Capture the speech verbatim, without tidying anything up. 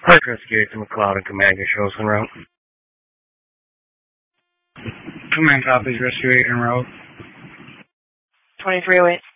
Park Rescue eight to McLeod and Command Controls en route. Command copies, Rescue eight en route. twenty-three oh eight.